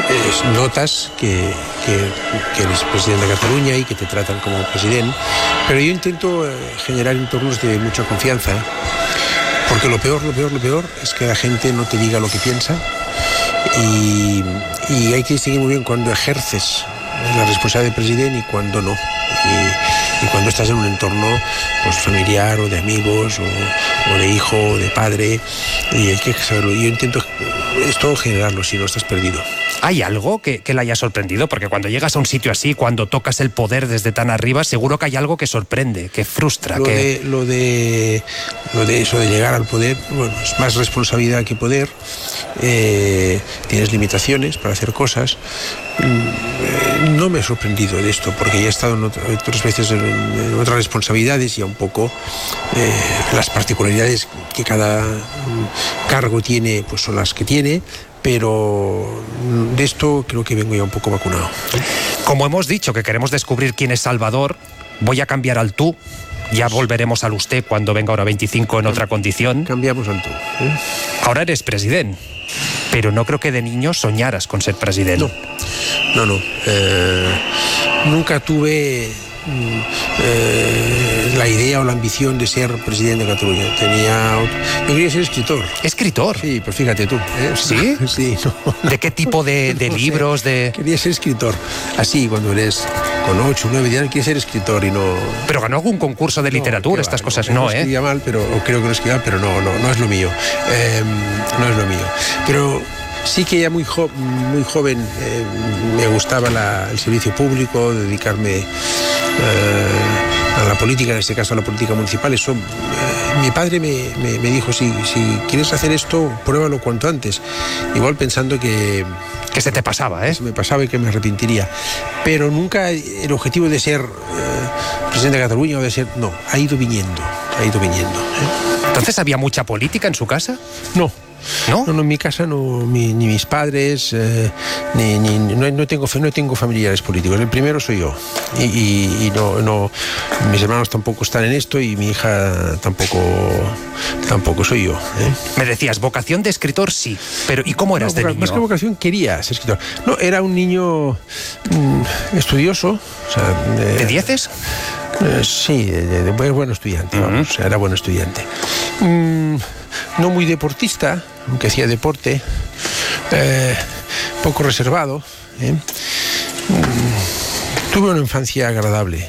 notas que eres presidente de Cataluña y que te tratan como presidente, pero yo intento generar entornos de mucha confianza, porque lo peor es que la gente no te diga lo que piensa, y hay que distinguir muy bien cuando ejerces la responsabilidad de presidente y cuando no. Y cuando estás en un entorno pues, familiar o de amigos o de hijo o de padre, y hay que saberlo. Yo intento esto generarlo, si no estás perdido. ¿Hay algo que le haya sorprendido? Porque cuando llegas a un sitio así, cuando tocas el poder desde tan arriba, seguro que hay algo que sorprende, que frustra. Lo de eso de llegar al poder, bueno, es más responsabilidad que poder. Tienes limitaciones para hacer cosas. No me he sorprendido de esto, porque ya he estado otras veces en otras responsabilidades y un poco las particularidades que cada cargo tiene, pues son las que tiene. Pero de esto creo que vengo ya un poco vacunado. Como hemos dicho que queremos descubrir quién es Salvador, voy a cambiar al tú. Ya volveremos al usted cuando venga hora 25 en otra condición. Cambiamos al tú. Ahora eres presidente, pero no creo que de niño soñaras con ser presidente. No. Nunca tuve la idea o la ambición de ser presidente de Cataluña. Yo quería ser escritor. ¿Escritor? Sí, pues fíjate tú. ¿Sí? Sí. No. ¿De qué tipo de No libros? Sé. Quería ser escritor. Así, cuando eres con 8, 9 años, quieres ser escritor y no... ¿Pero ganó algún concurso de literatura? Estas cosas no, ¿eh? Escribía mal, o creo que no escribía, pero no es lo mío. No es lo mío. Pero... sí que ya muy joven me gustaba el servicio público, dedicarme a la política, en este caso a la política municipal. Eso, mi padre me dijo, si quieres hacer esto, pruébalo cuanto antes. Igual pensando que se te pasaba, ¿eh? Se me pasaba y que me arrepentiría. Pero nunca el objetivo de ser presidente de Cataluña o de ser... No, ha ido viniendo. ¿Entonces había mucha política en su casa? No. ¿No? No, en mi casa no, ni mis padres, no tengo familiares políticos. El primero soy yo. Y no, mis hermanos tampoco están en esto y mi hija tampoco soy yo. Me decías, vocación de escritor sí, pero ¿y cómo eras de niño? Más que vocación, quería ser escritor. No, era un niño estudioso. O sea, ¿De dieces? Sí, de buen estudiante, vamos, o sea, era buen estudiante. No muy deportista, aunque hacía deporte, poco reservado. Tuve una infancia agradable,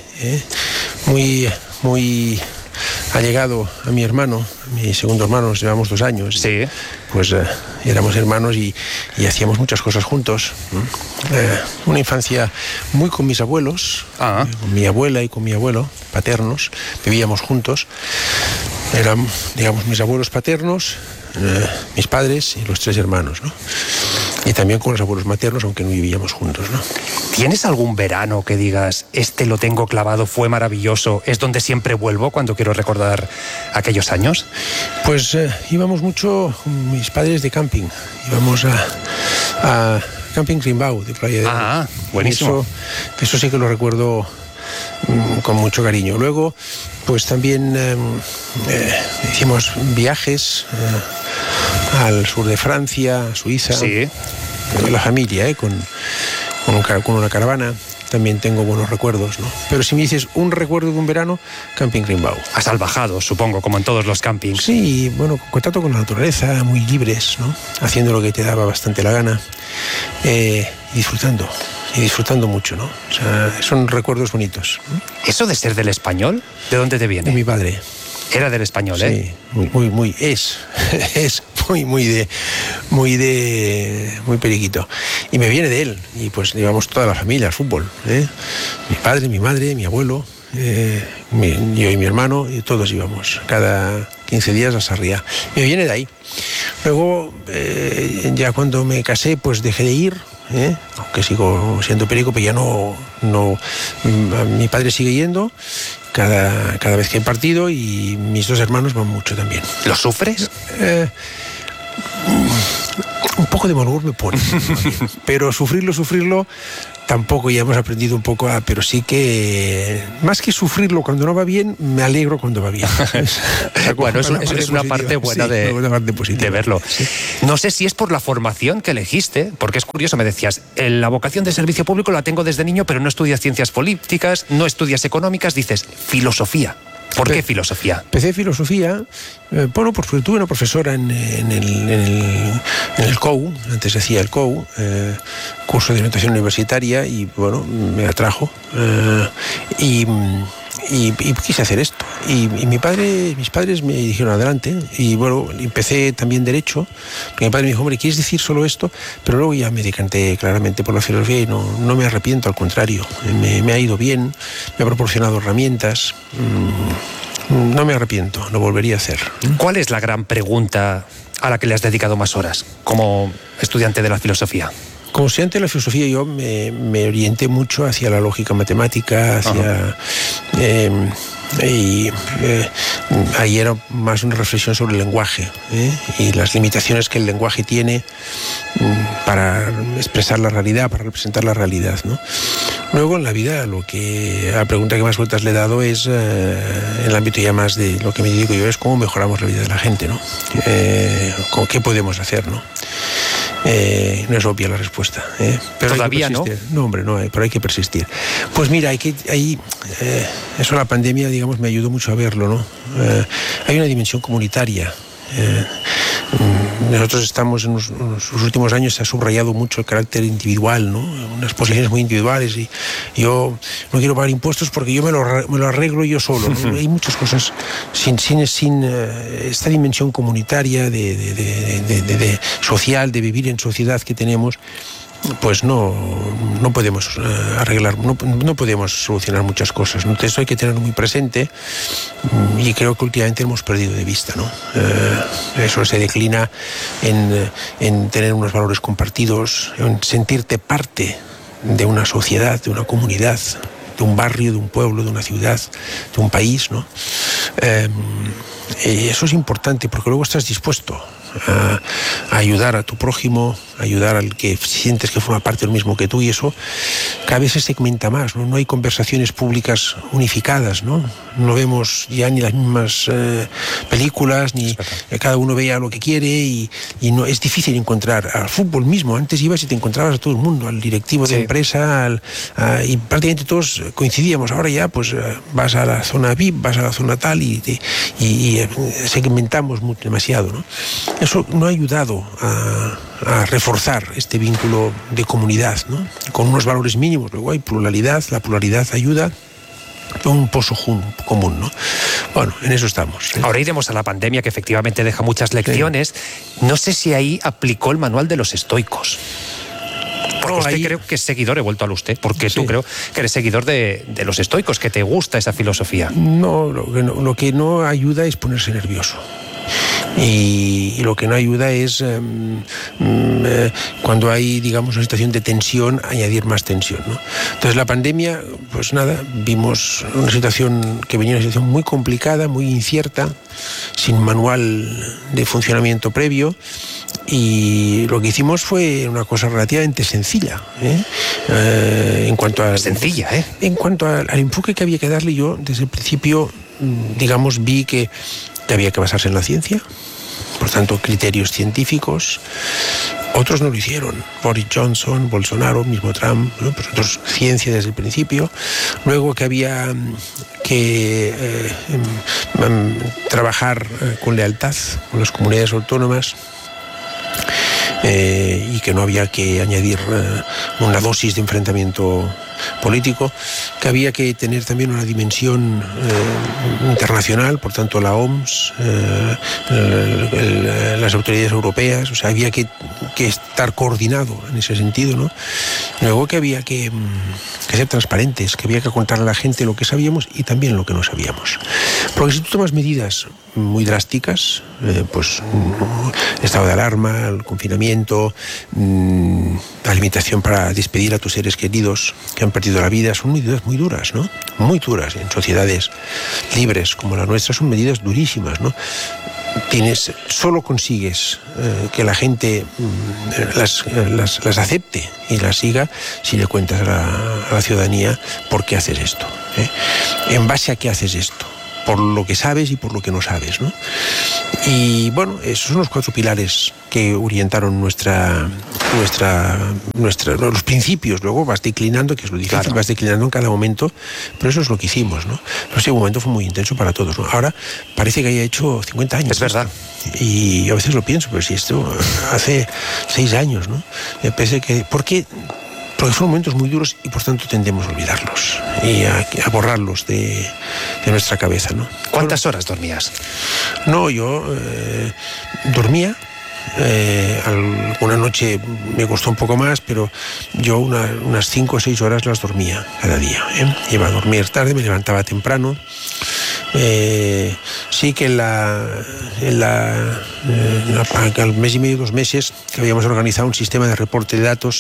muy allegado a mi hermano, mi segundo hermano, nos llevamos 2 años. Sí. Pues éramos hermanos y hacíamos muchas cosas juntos. Una infancia muy con mis abuelos, con mi abuela y con mi abuelo, paternos, vivíamos juntos. Eran, digamos, mis abuelos paternos, mis padres y los 3 hermanos, ¿no? Y también con los abuelos maternos, aunque no vivíamos juntos, ¿no? ¿Tienes algún verano que digas, este lo tengo clavado, fue maravilloso, es donde siempre vuelvo cuando quiero recordar aquellos años? Pues íbamos mucho con mis padres de camping. Íbamos a Camping Rimbau, de Playa de... Ah, buenísimo. Eso sí que lo recuerdo con mucho cariño. Luego, pues también hicimos viajes al sur de Francia, a Suiza. Sí. La familia, con una caravana. También tengo buenos recuerdos, ¿no? Pero si me dices un recuerdo de un verano, Camping Rimbau. A salvajados, supongo, como en todos los campings. Sí, bueno, contacto con la naturaleza, muy libres, ¿no? Haciendo lo que te daba bastante la gana, disfrutando mucho, ¿no? O sea, son recuerdos bonitos, ¿no? ¿Eso de ser del Español, de dónde te viene? De mi padre. Era del Español, ¿eh? Sí, es muy periquito. Y me viene de él. Y pues llevamos toda la familia al fútbol, ¿eh? Mi padre, mi madre, mi abuelo, yo y mi hermano, y todos íbamos cada 15 días a Sarriá. Me viene de ahí. Luego, ya cuando me casé, pues dejé de ir, aunque sigo siendo perico, pero ya no. Mi padre sigue yendo cada vez que hay partido y mis 2 hermanos van mucho también. ¿Lo sufres? Un poco de mal humor me pone, pero sufrirlo tampoco ya hemos aprendido un poco pero sí que más que sufrirlo cuando no va bien, me alegro cuando va bien. Bueno, es una parte buena, sí, de verlo. Sí. No sé si es por la formación que elegiste, porque es curioso, me decías, la vocación de servicio público la tengo desde niño, pero no estudias ciencias políticas, no estudias económicas, dices filosofía. ¿Por qué filosofía? Empecé filosofía, bueno, pues porque tuve una profesora en el COU, antes hacía el COU, curso de orientación universitaria, y bueno, me atrajo y quise hacer esto. Y mis padres me dijeron adelante, y bueno, empecé también Derecho, porque mi padre me dijo, hombre, ¿quieres decir solo esto? Pero luego ya me decanté claramente por la filosofía y no me arrepiento, al contrario, me ha ido bien, me ha proporcionado herramientas, no me arrepiento, lo volvería a hacer. ¿Cuál es la gran pregunta a la que le has dedicado más horas como estudiante de la filosofía? Como estudiante de la filosofía yo me orienté mucho hacia la lógica matemática, hacia... ahí era más una reflexión sobre el lenguaje y las limitaciones que el lenguaje tiene para expresar la realidad, para representar la realidad, ¿no? Luego en la vida la pregunta que más vueltas le he dado es en el ámbito ya más de lo que me dedico yo, es cómo mejoramos la vida de la gente, ¿no? ¿Qué podemos hacer, no? No es obvia la respuesta, pero todavía no. No, hombre, no, pero hay que persistir. Pues mira, eso la pandemia, digamos, me ayudó mucho a verlo, ¿no? Hay una dimensión comunitaria. Nosotros estamos en los últimos años, se ha subrayado mucho el carácter individual, ¿no? Unas posiciones muy individuales, y yo no quiero pagar impuestos porque yo me lo arreglo yo solo, ¿no? Hay muchas cosas sin esta dimensión comunitaria de social, de vivir en sociedad que tenemos. Pues no podemos arreglar, no podemos solucionar muchas cosas, ¿no? Entonces eso hay que tenerlo muy presente, y creo que últimamente hemos perdido de vista, ¿no? Eso se declina en tener unos valores compartidos, en sentirte parte de una sociedad, de una comunidad, de un barrio, de un pueblo, de una ciudad, de un país, ¿no? Eso es importante porque luego estás dispuesto a ayudar a tu prójimo, a ayudar al que sientes que forma parte del mismo que tú, y eso cada vez se segmenta más, ¿no? No hay conversaciones públicas unificadas, ¿no? No vemos ya ni las mismas películas, ni cada uno veía lo que quiere, y no es difícil encontrar al fútbol mismo. Antes ibas y te encontrabas a todo el mundo, al directivo de empresa, y prácticamente todos coincidíamos. Ahora ya pues vas a la zona VIP, vas a la zona tal, y segmentamos demasiado, ¿no? Eso no ha ayudado a reforzar este vínculo de comunidad, ¿no? Con unos valores mínimos. Luego hay pluralidad, la pluralidad ayuda a un pozo común, ¿no? Bueno, en eso estamos. Ahora iremos a la pandemia, que efectivamente deja muchas lecciones. Sí. No sé si ahí aplicó el manual de los estoicos. Porque usted creo que es seguidor, he vuelto a usted, porque tú creo que eres seguidor de los estoicos, que te gusta esa filosofía. No, lo que no ayuda es ponerse nervioso. Y lo que no ayuda es cuando hay, digamos, una situación de tensión, añadir más tensión, ¿no? Entonces la pandemia, pues nada, vimos una situación muy complicada, muy incierta, sin manual de funcionamiento previo, y lo que hicimos fue una cosa relativamente sencilla, en cuanto a... Sencilla, ¿eh? En cuanto al enfoque que había que darle, yo desde el principio, digamos, vi que había que basarse en la ciencia, por tanto, criterios científicos. Otros no lo hicieron. Boris Johnson, Bolsonaro, mismo Trump, ¿no? Pues otros, ciencia desde el principio. Luego que había que trabajar con lealtad con las comunidades autónomas, y que no había que añadir una dosis de enfrentamiento político, que había que tener también una dimensión internacional, por tanto la OMS, las autoridades europeas, o sea, había que estar coordinado en ese sentido, ¿no? Luego que había que ser transparentes, que había que contar a la gente lo que sabíamos y también lo que no sabíamos. Porque si tú tomas medidas muy drásticas, pues estado de alarma, el confinamiento, la limitación para despedir a tus seres queridos que han perdido la vida, son medidas muy duras, ¿no? Muy duras. En sociedades libres como la nuestra son medidas durísimas, ¿no? solo consigues que la gente las acepte y las siga si le cuentas a la ciudadanía por qué haces esto, en base a qué haces esto, por lo que sabes y por lo que no sabes, ¿no? Y bueno, esos son los 4 pilares que orientaron los principios. Luego vas declinando, que es lo difícil, vas declinando en cada momento, pero eso es lo que hicimos, ¿no? Pero ese momento fue muy intenso para todos, ¿no? Ahora parece que haya hecho 50 años. Es verdad. Y a veces lo pienso, pero si esto hace 6 años, ¿no? Porque son momentos muy duros y por tanto tendemos a olvidarlos y a borrarlos de nuestra cabeza, ¿no? ¿Cuántas horas dormías? No, yo dormía. Alguna noche me costó un poco más, pero yo unas 5 o 6 horas las dormía cada día. Iba a dormir tarde, me levantaba temprano. Sí que al mes y medio, 2 meses, que habíamos organizado un sistema de reporte de datos,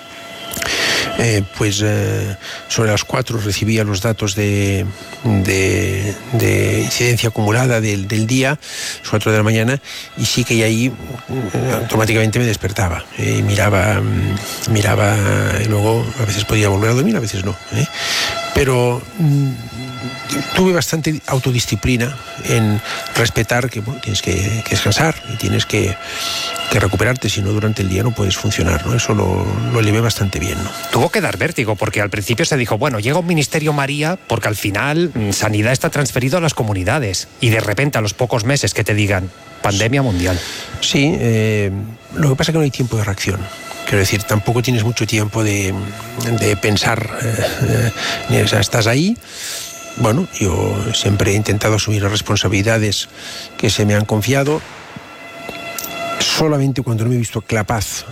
sobre las 4 recibía los datos de incidencia acumulada del día, 4 de la mañana, y sí que ahí automáticamente me despertaba, miraba, y luego a veces podía volver a dormir, a veces no, pero tuve bastante autodisciplina en respetar que tienes que descansar y tienes que recuperarte, si no durante el día no puedes funcionar, ¿no? Eso lo llevé bastante bien, ¿no? Tuvo que dar vértigo, porque al principio se dijo, bueno, llega un Ministerio María, porque al final Sanidad está transferido a las comunidades, y de repente a los pocos meses que te digan pandemia mundial. Sí, lo que pasa es que no hay tiempo de reacción. Quiero decir, tampoco tienes mucho tiempo de pensar, o sea, estás ahí. Bueno, yo siempre he intentado asumir las responsabilidades que se me han confiado. Solamente cuando no me he visto capaz,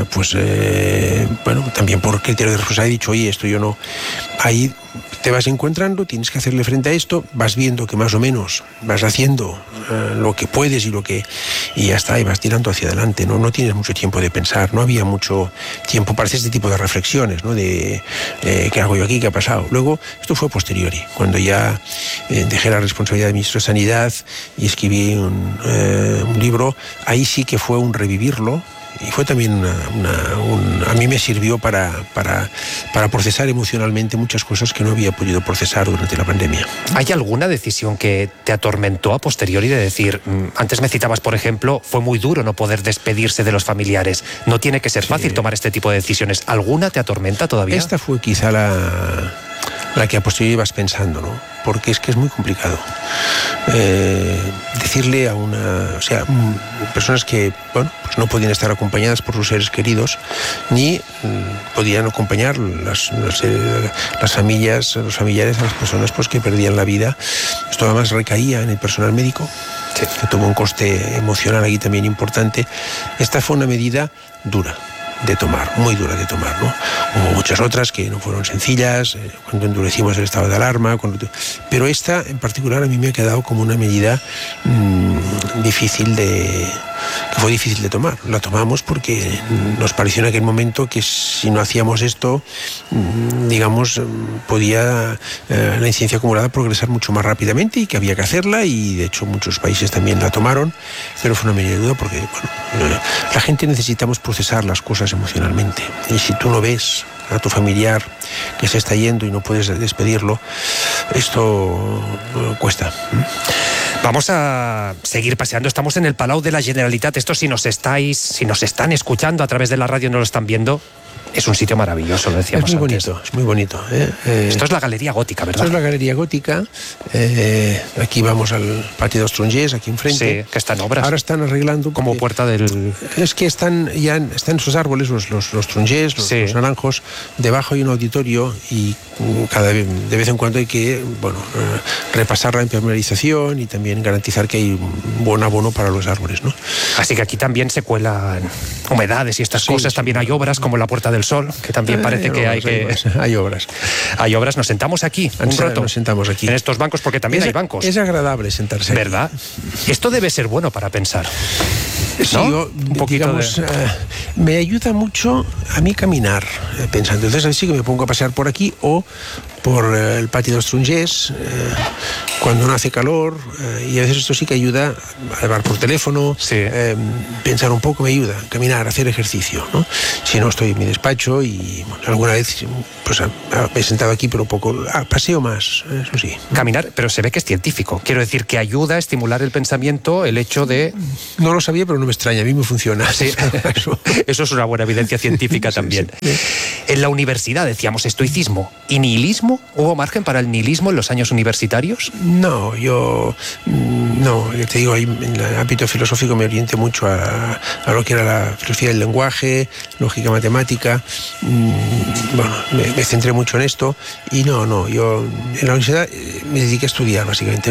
también por criterio de responsabilidad he dicho, oye, esto yo no. Ahí te vas encontrando, tienes que hacerle frente a esto, vas viendo que más o menos vas haciendo lo que puedes y ya está, y vas tirando hacia adelante, ¿no? No tienes mucho tiempo de pensar, no había mucho tiempo para hacer este tipo de reflexiones, ¿no? De ¿qué hago yo aquí? ¿Qué ha pasado? Luego, esto fue a posteriori, cuando ya dejé la responsabilidad de ministro de Sanidad y escribí un libro, ahí sí que fue un revivirlo. Y fue también a mí me sirvió para procesar emocionalmente muchas cosas que no había podido procesar durante la pandemia. ¿Hay alguna decisión que te atormentó a posteriori de decir, antes me citabas, por ejemplo, fue muy duro no poder despedirse de los familiares? No tiene que ser fácil tomar este tipo de decisiones. ¿Alguna te atormenta todavía? Esta fue quizá la que a posteriori vas pensando, ¿no? Porque es que es muy complicado decirle a personas que, bueno, pues no podían estar acompañadas por sus seres queridos, ni podían acompañar las familias, los familiares a las personas pues que perdían la vida. Esto además recaía en el personal médico, que tuvo un coste emocional aquí también importante. Esta fue una medida dura de tomar, muy dura de tomar, ¿no? Hubo muchas otras que no fueron sencillas, cuando endurecimos el estado de alarma, pero esta en particular a mí me ha quedado como una medida que fue difícil de tomar. La tomamos porque nos pareció en aquel momento que si no hacíamos esto, podía la incidencia acumulada progresar mucho más rápidamente y que había que hacerla, y de hecho muchos países también la tomaron, pero fue una medida dura porque, la gente necesitamos procesar las cosas emocionalmente, y si tú no ves a tu familiar que se está yendo y no puedes despedirlo, esto cuesta. Vamos a seguir paseando. Estamos en el Palau de la Generalitat. Esto, si nos están escuchando a través de la radio, no lo están viendo, es un sitio maravilloso, lo decíamos antes. Es muy bonito. Esto es la Galería Gótica, ¿verdad? Esto es la Galería Gótica. Aquí vamos al Patio de los Trongers, aquí enfrente. Sí, que está en obras. Ahora están arreglando. Como puerta del... Es que están esos árboles, los Trongers, los naranjos. Debajo hay un auditorio y de vez en cuando hay que repasar la impermeabilización y también garantizar que hay un buen abono para los árboles, ¿no? Así que aquí también se cuelan humedades y estas cosas. También hay obras como la Puerta del Sol, que también parece que hay obras. Hay obras. Nos sentamos aquí un rato. Nos sentamos aquí. En estos bancos, porque también hay bancos. Es agradable sentarse aquí. ¿Verdad? Esto debe ser bueno para pensar. Sí, ¿no? Me ayuda mucho a mí caminar pensando. Entonces así que me pongo a pasear por aquí o por el patio de los Trongers, cuando no hace calor, y a veces esto sí que ayuda a hablar por teléfono, pensar un poco me ayuda, caminar, hacer ejercicio, ¿no? Si no, estoy en mi despacho y bueno, alguna vez pues me he sentado aquí, pero poco, paseo más, eso sí. Caminar, pero se ve que es científico. Quiero decir que ayuda a estimular el pensamiento, el hecho de... No lo sabía, pero no me extraña, a mí me funciona. Sí. Eso es una buena evidencia científica también. Sí. En la universidad decíamos estoicismo y nihilismo. ¿Hubo margen para el nihilismo en los años universitarios? No, yo te digo, en el ámbito filosófico me orienté mucho a lo que era la filosofía del lenguaje, lógica matemática. Bueno, me centré mucho en esto y yo en la universidad me dediqué a estudiar básicamente.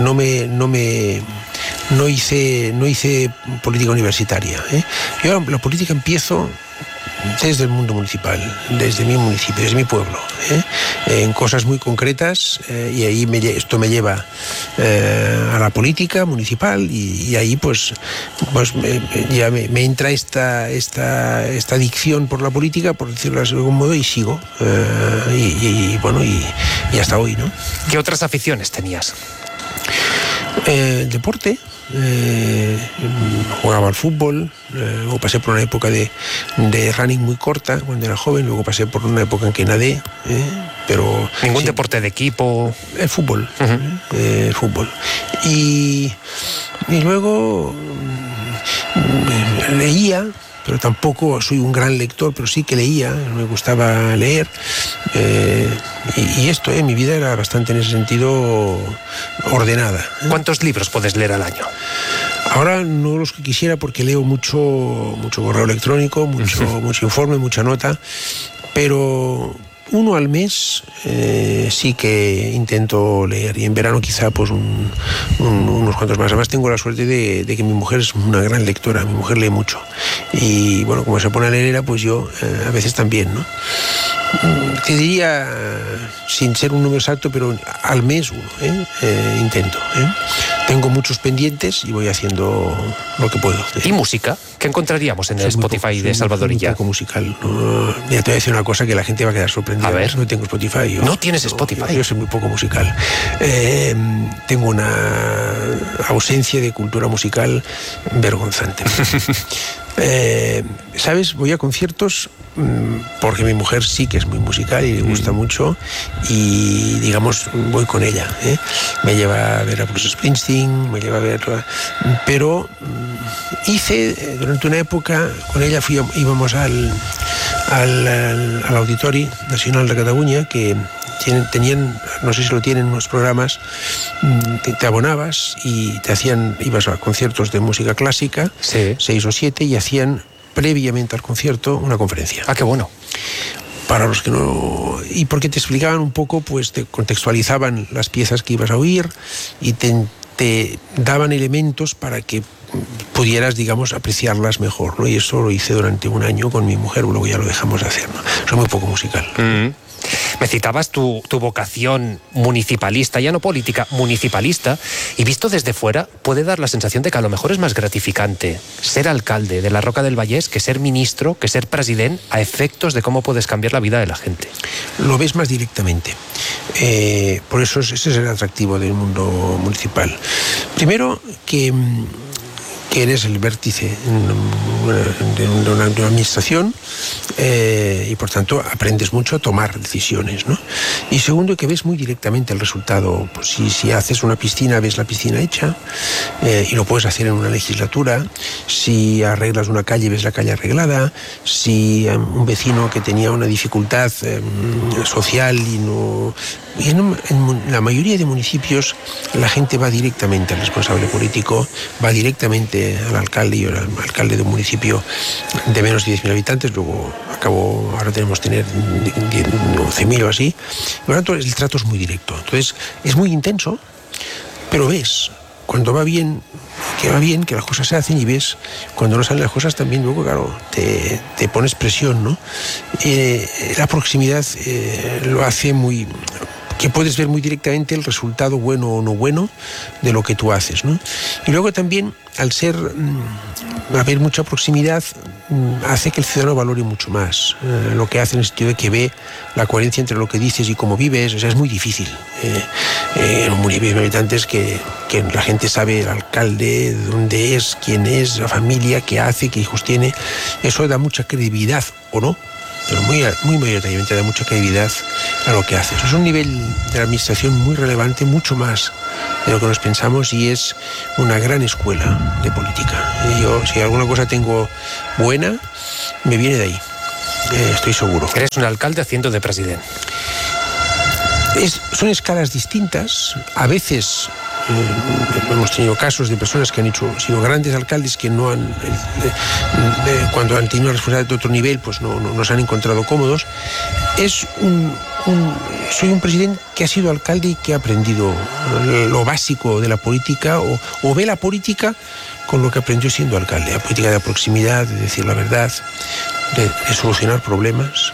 No hice política universitaria. Yo la política empiezo desde el mundo municipal, desde mi municipio, desde mi pueblo, en cosas muy concretas, y ahí esto me lleva a la política municipal y ahí pues ya me entra esta adicción por la política, por decirlo de algún modo, y sigo, y hasta hoy, ¿no? ¿Qué otras aficiones tenías? Deporte. Jugaba al fútbol, luego pasé por una época de running muy corta cuando era joven, luego pasé por una época en que nadé, pero... ¿Ningún deporte de equipo? El fútbol, el fútbol. Y luego leía, pero tampoco soy un gran lector, pero sí que leía, me gustaba leer, y esto, mi vida era bastante en ese sentido ordenada. ¿Cuántos libros puedes leer al año? Ahora no los que quisiera porque leo mucho correo electrónico, mucho informe, mucha nota, pero uno al mes sí que intento leer, y en verano quizá pues unos cuantos más. Además tengo la suerte de que mi mujer es una gran lectora, mi mujer lee mucho, y bueno, como se pone a leer, pues yo a veces también, ¿no? Te diría, sin ser un número exacto, pero al mes uno, intento. Tengo muchos pendientes y voy haciendo lo que puedo. ¿Y música? ¿Qué encontraríamos en el Spotify de Salvador Illa? Un poco musical. Ya te voy a decir una cosa que la gente va a quedar sorprendida. A ver. No tengo Spotify. ¿No tienes Spotify? Yo soy muy poco musical. Tengo una ausencia de cultura musical vergonzante. ¿Sabes? Voy a conciertos porque mi mujer sí que es muy musical y le gusta mucho, y digamos voy con ella, me lleva a ver a Bruce Springsteen, me lleva a ver, pero hice durante una época con ella, íbamos al Auditori Nacional de Cataluña, que tenían, no sé si lo tienen, unos programas, te abonabas y ibas a conciertos de música clásica, 6 o 7, y hacían previamente al concierto una conferencia. Ah, qué bueno. Para los que no... Y porque te explicaban un poco, pues te contextualizaban las piezas que ibas a oír y te daban elementos para que pudieras, digamos, apreciarlas mejor, ¿no? Y eso lo hice durante un año con mi mujer, luego ya lo dejamos de hacer, ¿no? Soy muy poco musical. Me citabas tu vocación municipalista, ya no política, municipalista, y visto desde fuera puede dar la sensación de que a lo mejor es más gratificante ser alcalde de la Roca del Vallès que ser ministro, que ser presidente, a efectos de cómo puedes cambiar la vida de la gente. Lo ves más directamente. Por eso ese es el atractivo del mundo municipal. Primero, que eres el vértice de una administración, y por tanto aprendes mucho a tomar decisiones, ¿no? Y segundo, que ves muy directamente el resultado. Pues si haces una piscina, ves la piscina hecha, y lo puedes hacer en una legislatura. Si arreglas una calle, ves la calle arreglada. Si un vecino que tenía una dificultad social y en la mayoría de municipios la gente va directamente al responsable político, va directamente al alcalde. Yo era el alcalde de un municipio de menos de 10.000 habitantes, luego ahora tenemos que tener 11.000 o así. Por lo tanto, el trato es muy directo. Entonces, es muy intenso, pero ves cuando va bien, que las cosas se hacen, y ves cuando no salen las cosas también, luego, claro, te pones presión, ¿no? La proximidad lo hace muy... que puedes ver muy directamente el resultado bueno o no bueno de lo que tú haces, ¿no? Y luego también, al haber mucha proximidad, hace que el ciudadano valore mucho más lo que hace, en el sentido de que ve la coherencia entre lo que dices y cómo vives. O sea, es muy difícil en un municipio de habitantes que la gente sabe el alcalde, dónde es, quién es, la familia, qué hace, qué hijos tiene. Eso da mucha credibilidad, ¿o no? Pero muy mayoritariamente da mucha credibilidad a lo que haces. Es un nivel de la administración muy relevante, mucho más de lo que nos pensamos, y es una gran escuela de política. Yo, si alguna cosa tengo buena, me viene de ahí, estoy seguro. Eres un alcalde haciendo de presidente. Son escalas distintas. A veces hemos tenido casos de personas que han sido grandes alcaldes que no han, cuando han tenido responsabilidad de otro nivel, pues no se han encontrado cómodos. Soy un presidente que ha sido alcalde y que ha aprendido lo básico de la política, o ve la política con lo que aprendió siendo alcalde. La política de proximidad, de decir la verdad, de solucionar problemas,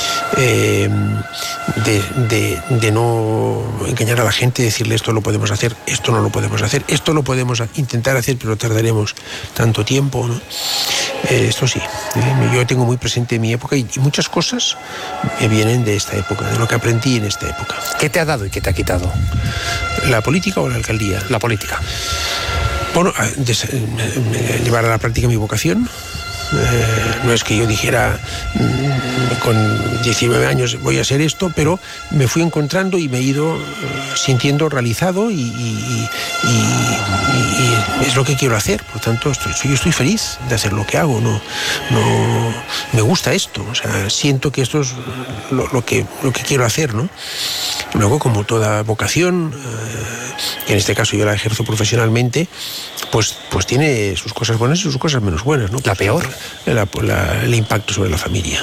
de no engañar a la gente, decirle esto lo podemos hacer, esto no lo podemos hacer, esto lo podemos intentar hacer, pero tardaremos tanto tiempo, ¿no? Esto sí, yo tengo muy presente mi época, y muchas cosas me vienen de esta época, de lo que aprendí en esta época. ¿Qué te ha dado y qué te ha quitado? ¿La política o la alcaldía? La política. Bueno, llevar a la práctica mi vocación. No es que yo dijera con 19 años voy a hacer esto, pero me fui encontrando y me he ido sintiendo realizado, y es lo que quiero hacer. Por tanto, yo estoy feliz de hacer lo que hago. No me gusta esto. O sea, siento que esto es lo que quiero hacer, ¿no? Luego, como toda vocación, en este caso yo la ejerzo profesionalmente, pues tiene sus cosas buenas y sus cosas menos buenas, ¿no? ¿La peor? El impacto sobre la familia.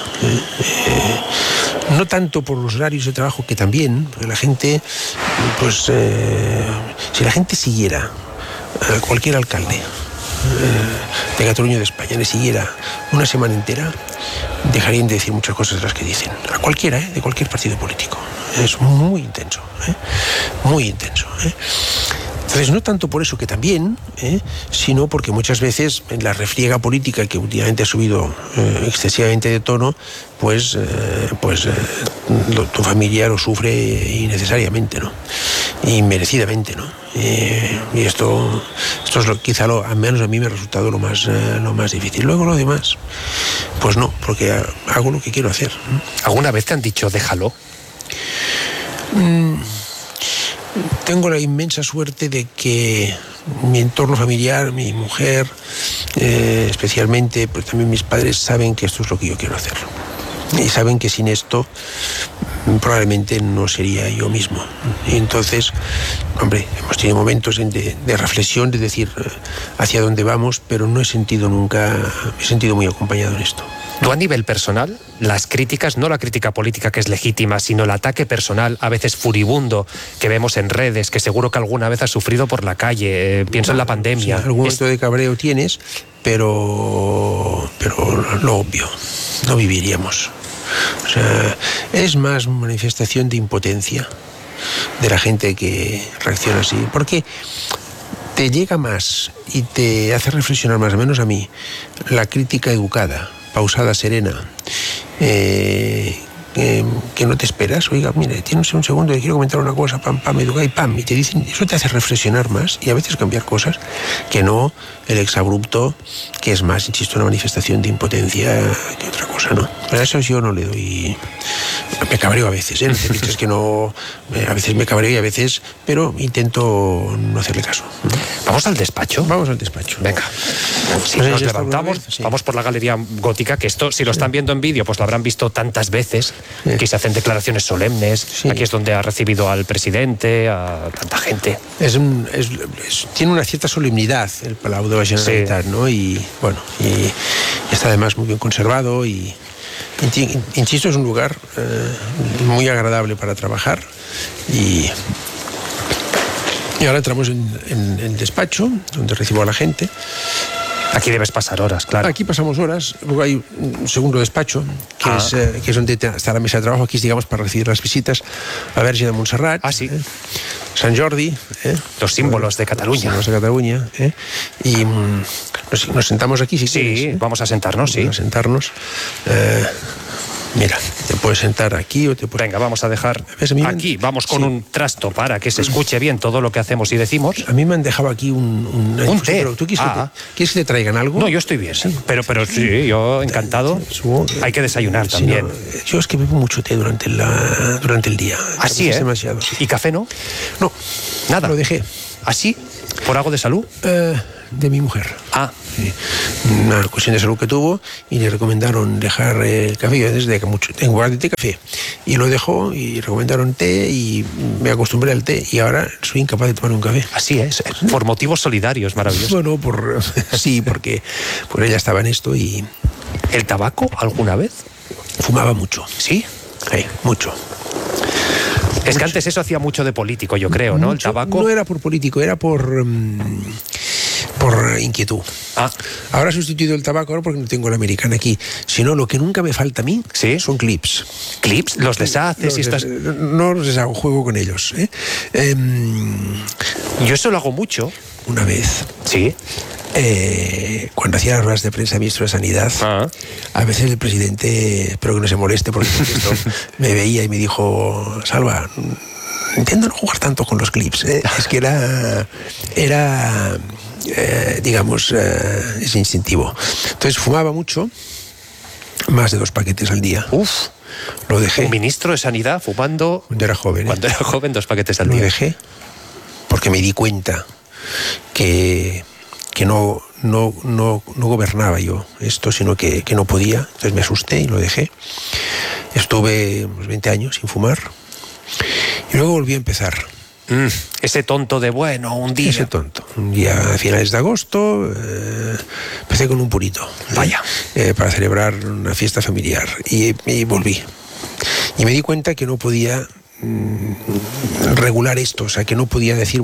No tanto por los horarios de trabajo, que también, porque la gente, pues, si la gente siguiera a cualquier alcalde de Cataluña, de España, le siguiera una semana entera, dejarían de decir muchas cosas de las que dicen. A cualquiera, de cualquier partido político. Es muy intenso, muy intenso. Entonces, no tanto por eso, que también, sino porque muchas veces en la refriega política, que últimamente ha subido excesivamente de tono, pues tu familia lo sufre innecesariamente, ¿no? Inmerecidamente, ¿no? Y esto es quizá al menos a mí me ha resultado lo más difícil. Luego lo demás, pues no, porque hago lo que quiero hacer. ¿Alguna vez te han dicho déjalo? Tengo la inmensa suerte de que mi entorno familiar, mi mujer, especialmente, pues también mis padres, saben que esto es lo que yo quiero hacer. Y saben que sin esto probablemente no sería yo mismo. Y entonces, hombre, hemos tenido momentos de reflexión, de decir hacia dónde vamos, pero no he sentido muy acompañado en esto. Tú, a nivel personal, las críticas, no la crítica política, que es legítima, sino el ataque personal, a veces furibundo, que vemos en redes, que seguro que alguna vez has sufrido por la calle, pienso en la pandemia. Sí, algún momento de cabreo tienes, pero lo obvio, no viviríamos. O sea, es más manifestación de impotencia de la gente que reacciona así, porque te llega más y te hace reflexionar más, o menos a mí, la crítica educada, pausada, serena, que no te esperas. Oiga, mire, tienes un segundo, le quiero comentar una cosa, pam, educa, y pam, y te dicen, eso te hace reflexionar más y a veces cambiar cosas, que no el exabrupto, que es más, insisto, una manifestación de impotencia que otra cosa, ¿no? Para eso yo no le doy. Me cabreo a veces, no te pienses que no. A veces me cabreo y a veces, pero intento no hacerle caso. ¿Vamos al despacho? Vamos al despacho. Venga. Si nos levantamos, sí, vamos por la Galería Gótica, que esto, si lo están viendo en vídeo, pues lo habrán visto tantas veces, que se hacen declaraciones solemnes. Sí. Aquí es donde ha recibido al presidente, a tanta gente. Tiene una cierta solemnidad el Palau de la Generalitat, sí, ¿no? Y bueno, y está además muy bien conservado y insisto, es un lugar muy agradable para trabajar. Y ahora entramos en el despacho, donde recibo a la gente. Aquí debes pasar horas, claro. Aquí pasamos horas, luego hay un segundo despacho, que es donde está la mesa de trabajo, aquí es, digamos, para recibir las visitas, la Verge de Montserrat, sí. Sant Jordi, los símbolos de Cataluña. Los símbolos de Cataluña, y nos sentamos aquí si quieres. Sí, vamos a sentarnos, vamos a sentarnos. Mira, te puedes sentar aquí o te puedes... Venga, vamos a dejar aquí, vamos con un trasto para que se escuche bien todo lo que hacemos y decimos. A mí me han dejado aquí un té. Pero ¿tú quieres que te traigan algo? No, yo estoy bien, sí. Pero sí, yo encantado. Hay que desayunar también. No, yo es que bebo mucho té durante el día. Así, es demasiado. Sí. ¿Y café no? No. Nada. Lo dejé. ¿Así? ¿Por algo de salud? De mi mujer. Sí. Una cuestión de salud que tuvo y le recomendaron dejar el café. Yo desde que mucho en lugar de té, café. Y lo dejó y recomendaron té y me acostumbré al té y ahora soy incapaz de tomar un café. Así es, por motivos solidarios, maravilloso. Bueno, porque ella estaba en esto y... ¿El tabaco alguna vez? Fumaba mucho. ¿Sí? Sí, mucho. Es que antes eso hacía mucho de político, yo creo, ¿no? El tabaco. No era por político, era por inquietud. Ahora he sustituido el tabaco, ahora porque no tengo la americana aquí. Sino lo que nunca me falta a mí son clips. ¿Clips? ¿Los deshaces? No los deshago, juego con ellos. Yo eso lo hago mucho. Una vez. Sí. Cuando hacía las ruedas de prensa ministro de Sanidad, a veces el presidente, espero que no se moleste porque esto, me veía y me dijo: Salva, intento no jugar tanto con los clips. Es que era digamos, es instintivo. Entonces fumaba mucho, más de 2 paquetes al día. Uf. Lo dejé. Un ministro de Sanidad fumando... Cuando era joven. Cuando era joven, 2 paquetes al día. Lo dejé porque me di cuenta que no gobernaba yo esto, sino que no podía. Entonces me asusté y lo dejé. Estuve unos 20 años sin fumar y luego volví a empezar. Ese tonto de un día. Ese tonto. Un día a finales de agosto empecé con un purito. Vaya. Para celebrar una fiesta familiar y volví. Y me di cuenta que no podía regular esto, o sea, que no podía decir,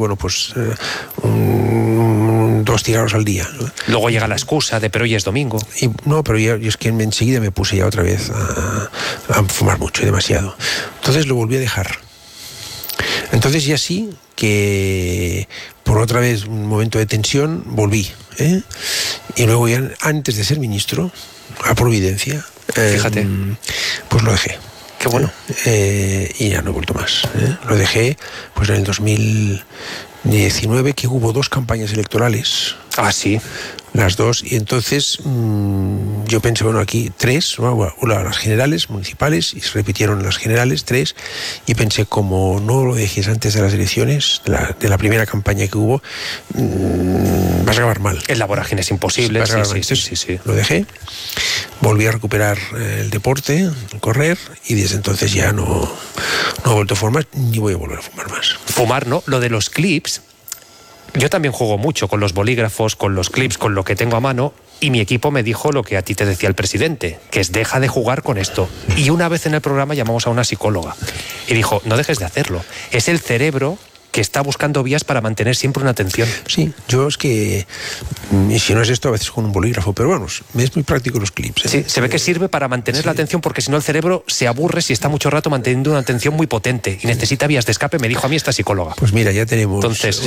2 cigarros al día. Luego llega la excusa de pero hoy es domingo. Pero yo es que enseguida me puse ya otra vez a fumar mucho y demasiado. Entonces lo volví a dejar. Entonces ya sí que por otra vez un momento de tensión volví. Y luego ya antes de ser ministro, a Providencia, fíjate, pues lo dejé. Qué bueno. Y ya no he vuelto más. Lo dejé pues en el 2019, que hubo 2 campañas electorales. Sí. Las 2, y entonces yo pensé, aquí 3, las generales, municipales, y se repitieron las generales, 3, y pensé, como no lo dejes antes de las elecciones, de la primera campaña que hubo, vas a acabar mal. El la vorágine es imposible. Sí. Lo dejé, volví a recuperar el deporte, correr, y desde entonces ya no he vuelto a fumar, ni voy a volver a fumar más. Fumar, ¿no? Lo de los clips... Yo también juego mucho con los bolígrafos, con los clips, con lo que tengo a mano, y mi equipo me dijo lo que a ti te decía el presidente, que es: deja de jugar con esto. Y una vez en el programa llamamos a una psicóloga y dijo: no dejes de hacerlo. Es el cerebro que está buscando vías para mantener siempre una atención. Sí, yo es que, y si no es esto, a veces con un bolígrafo, pero vamos, es muy práctico los clips. Sí, se ve que sirve para mantener la atención, porque si no el cerebro se aburre si está mucho rato manteniendo una atención muy potente y necesita vías de escape, me dijo a mí esta psicóloga. Pues mira, ya tenemos... Entonces,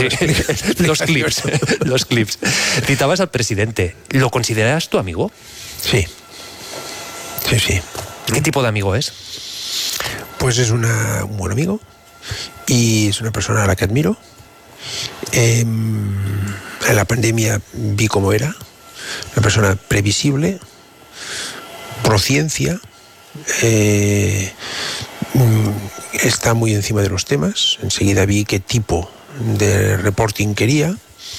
los clips. Citabas al presidente. ¿Lo consideras tu amigo? Sí. ¿Qué tipo de amigo es? Pues es un buen amigo. Y es una persona a la que admiro. En la pandemia vi cómo era. Una persona previsible, prociencia, está muy encima de los temas. Enseguida vi qué tipo de reporting quería.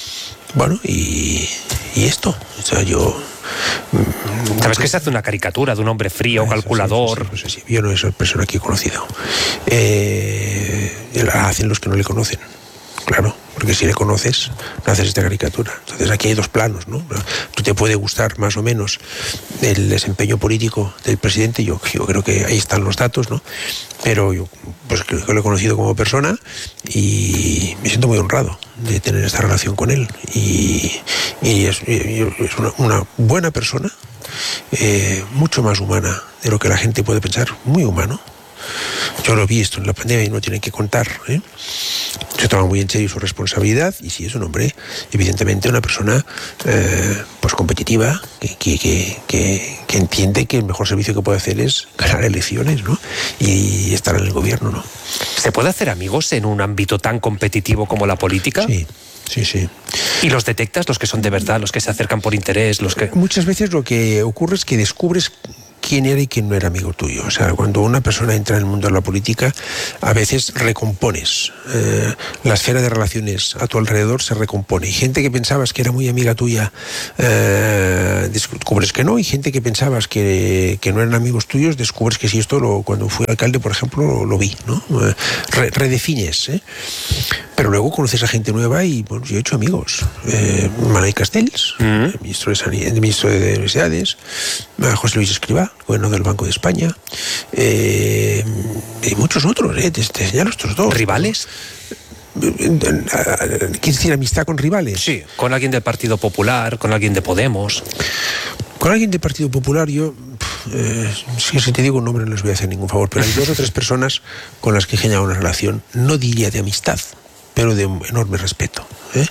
Y esto. O sea, yo... ¿Sabes que se hace una caricatura de un hombre frío, calculador? Sí. Yo no soy persona que he conocido. La hacen los que no le conocen. Claro, porque si le conoces, no haces esta caricatura. Entonces aquí hay dos planos, ¿no? Tú te puede gustar más o menos el desempeño político del presidente, yo creo que ahí están los datos, ¿no? Pero yo pues creo que lo he conocido como persona y me siento muy honrado de tener esta relación con él. Y es una buena persona, mucho más humana de lo que la gente puede pensar, muy humano. Yo lo vi esto en la pandemia y no tienen que contar, ¿eh? Se toma muy en serio su responsabilidad y sí es un hombre, evidentemente una persona pues competitiva, que entiende que el mejor servicio que puede hacer es ganar elecciones, ¿no? Y estar en el gobierno, ¿no? ¿Se puede hacer amigos en un ámbito tan competitivo como la política? Sí. Sí. ¿Y los detectas, los que son de verdad, los que se acercan por interés, los que...? Muchas veces lo que ocurre es que descubres quién era y quién no era amigo tuyo. O sea, cuando una persona entra en el mundo de la política, a veces recompones. La esfera de relaciones a tu alrededor se recompone. Y gente que pensabas que era muy amiga tuya, descubres que no. Y gente que pensabas que no eran amigos tuyos, descubres que sí. Esto, cuando fui alcalde, por ejemplo, lo vi, ¿no? Redefines, ¿eh? Pero luego conoces a gente nueva y, bueno, yo he hecho amigos. Manuel Castells, ministro de Universidades, José Luis Escrivá, gobernador del Banco de España, y muchos otros, te señalo estos dos. ¿Rivales? ¿Quieres decir amistad con rivales? Sí, con alguien del Partido Popular, con alguien de Podemos. Con alguien del Partido Popular yo, si te digo un nombre no les voy a hacer ningún favor, pero hay 2 o 3 personas con las que he generado una relación, no diría de amistad, pero de enorme respeto.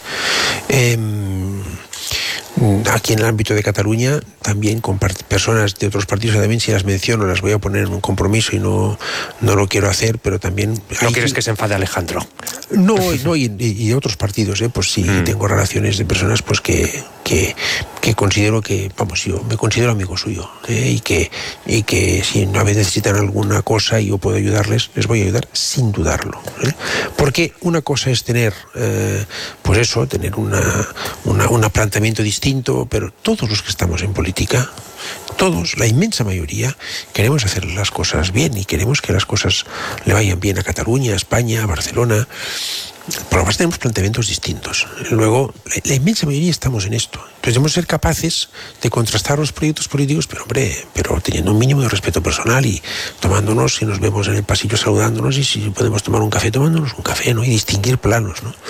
Aquí en el ámbito de Cataluña, también con personas de otros partidos, también si las menciono las voy a poner en un compromiso y no lo quiero hacer, pero también... ¿No quieres que se enfade Alejandro? No, y de otros partidos, pues sí, tengo relaciones de personas pues que considero que, vamos, yo me considero amigo suyo, y que si una vez necesitan alguna cosa y yo puedo ayudarles, les voy a ayudar sin dudarlo, porque una cosa es tener pues eso, tener un planteamiento distinto, pero todos los que estamos en política, todos, la inmensa mayoría, queremos hacer las cosas bien y queremos que las cosas le vayan bien a Cataluña, a España, a Barcelona. Por lo menos tenemos planteamientos distintos. Luego, la inmensa mayoría estamos en esto. Entonces debemos ser capaces de contrastar los proyectos políticos, pero teniendo un mínimo de respeto personal y tomándonos, si nos vemos en el pasillo saludándonos, y si podemos tomar un café, tomándonos un café, ¿no? Y distinguir planos, ¿no?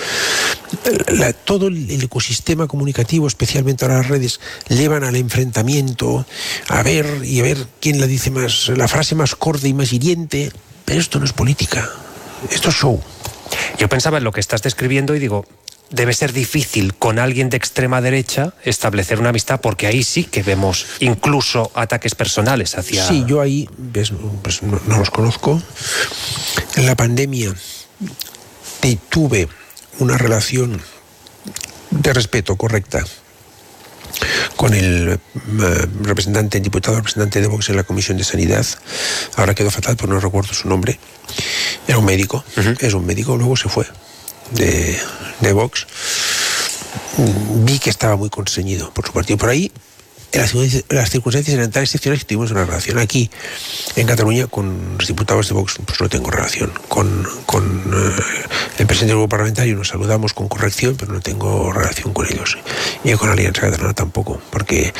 Todo el ecosistema comunicativo, especialmente ahora las redes, llevan al enfrentamiento, a ver quién la dice más, la frase más corta y más hiriente. Pero esto no es política, esto es show. Yo pensaba en lo que estás describiendo y digo, debe ser difícil con alguien de extrema derecha establecer una amistad, porque ahí sí que vemos incluso ataques personales hacia... Sí, yo ahí, pues no los conozco. En la pandemia tuve una relación de respeto correcta con el diputado representante de Vox en la Comisión de Sanidad. Ahora quedó fatal, pero no recuerdo su nombre. Era un médico, es un médico, luego se fue de Vox. Vi que estaba muy constreñido por su partido. Por ahí, las circunstancias eran tan excepcionales que tuvimos una relación. Aquí, en Cataluña, con los diputados de Vox, pues no tengo relación. Con el presidente del grupo parlamentario nos saludamos con corrección, pero no tengo relación con ellos. Y con la Alianza Catalana tampoco, porque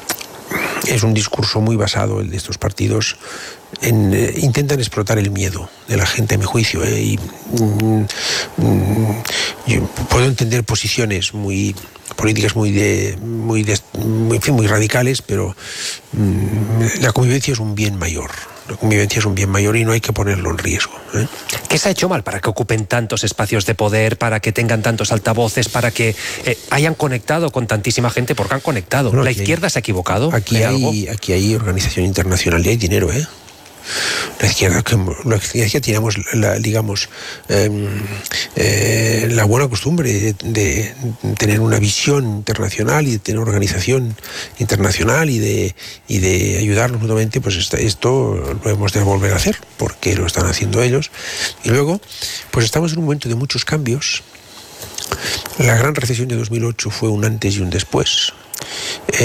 es un discurso muy basado, el de estos partidos, intentan explotar el miedo de la gente, a mi juicio, y yo puedo entender posiciones políticas muy radicales, pero la convivencia es un bien mayor. La convivencia es un bien mayor y no hay que ponerlo en riesgo. ¿Qué se ha hecho mal para que ocupen tantos espacios de poder, para que tengan tantos altavoces, para que hayan conectado con tantísima gente? Porque han conectado. Bueno, ¿la izquierda se ha equivocado? Aquí hay organización internacional y hay dinero, La izquierda tenemos la buena costumbre de tener una visión internacional y de tener organización internacional y de ayudarnos mutuamente. Pues esto lo hemos de volver a hacer, porque lo están haciendo ellos. Y luego, pues estamos en un momento de muchos cambios. La gran recesión de 2008 fue un antes y un después.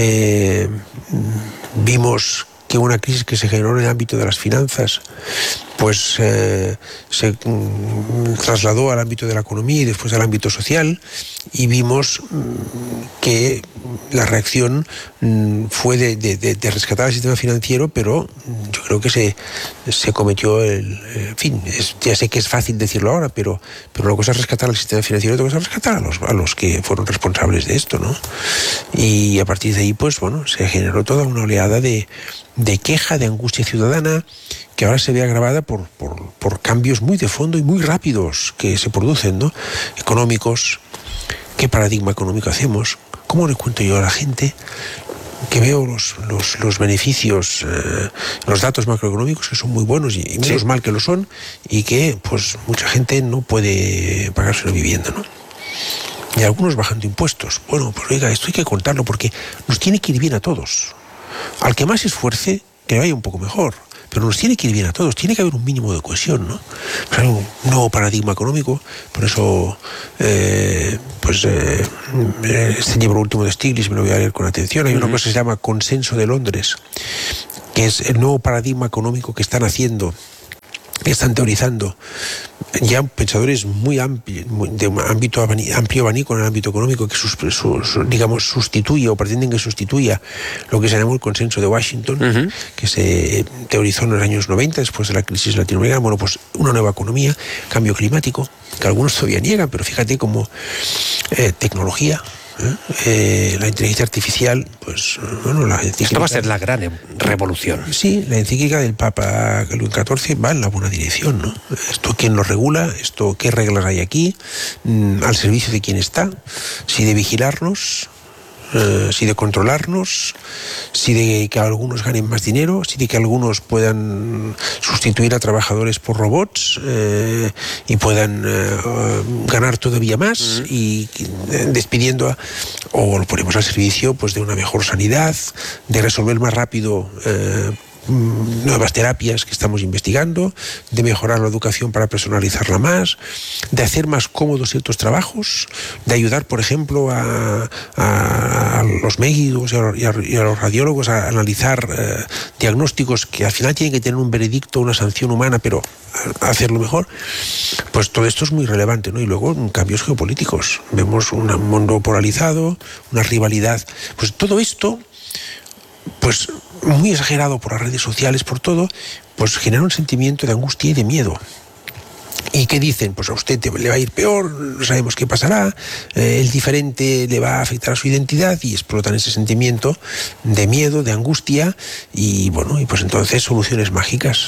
Vimos que una crisis que se generó en el ámbito de las finanzas pues se trasladó al ámbito de la economía y después al ámbito social, y vimos que la reacción fue de rescatar el sistema financiero, pero yo creo que se cometió en fin, ya sé que es fácil decirlo ahora, pero una cosa es rescatar el sistema financiero, otra cosa es rescatar a los que fueron responsables de esto, ¿no? Y a partir de ahí, pues bueno, se generó toda una oleada de queja, de angustia ciudadana, que ahora se ve agravada por cambios muy de fondo y muy rápidos que se producen, ¿no? Económicos. ¿Qué paradigma económico hacemos? ¿Cómo le cuento yo a la gente que veo los beneficios, los datos macroeconómicos, que son muy buenos y menos mal que lo son, y que pues mucha gente no puede pagarse una vivienda, ¿no? Y algunos bajando impuestos? Bueno, pues oiga, esto hay que contarlo porque nos tiene que ir bien a todos. Al que más se esfuerce, que vaya un poco mejor. Pero nos tiene que ir bien a todos, tiene que haber un mínimo de cohesión, ¿no? Pues hay un nuevo paradigma económico, por eso este libro último de Stiglitz me lo voy a leer con atención. Hay una cosa que se llama Consenso de Londres, que es el nuevo paradigma económico que están haciendo, que están teorizando ya pensadores muy amplios, de un amplio abanico en el ámbito económico, que digamos sustituye o pretenden que sustituya lo que se llamó el consenso de Washington, que se teorizó en los años 90 después de la crisis latinoamericana. Bueno, pues una nueva economía, cambio climático, que algunos todavía niegan, pero fíjate como tecnología, la inteligencia artificial, pues bueno, la encíclica... Esto va a ser la gran revolución. Sí, la encíclica del Papa Luis XIV va en la buena dirección, ¿no? Esto, ¿quién lo regula? Esto, ¿qué reglas hay aquí? ¿Al servicio de quién está? Si de vigilarnos, si de controlarnos, si de que algunos ganen más dinero, si de que algunos puedan sustituir a trabajadores por robots y puedan ganar todavía más, y despidiendo o lo ponemos al servicio pues de una mejor sanidad, de resolver más rápido nuevas terapias que estamos investigando, de mejorar la educación para personalizarla más, de hacer más cómodos ciertos trabajos, de ayudar, por ejemplo, a los médicos y a los radiólogos a analizar diagnósticos que al final tienen que tener un veredicto, una sanción humana, pero a hacerlo mejor. Pues todo esto es muy relevante, ¿no? Y luego cambios geopolíticos. Vemos un mundo polarizado, una rivalidad. Pues todo esto, pues muy exagerado por las redes sociales, por todo, pues genera un sentimiento de angustia y de miedo. ¿Y qué dicen? Pues a usted le va a ir peor, no sabemos qué pasará, el diferente le va a afectar a su identidad, y explotan ese sentimiento de miedo, de angustia, y bueno, y pues entonces soluciones mágicas,